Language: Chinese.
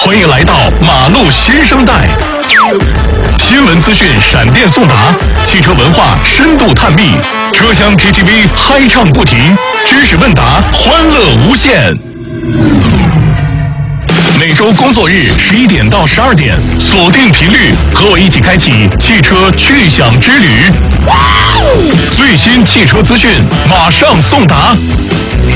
欢迎来到马路新生代。新闻资讯闪电送达，汽车文化深度探秘，车厢 KTV 嗨唱不停，知识问答欢乐无限。每周工作日11点到12点，锁定频率，和我一起开启汽车去享之旅。最新汽车资讯马上送达。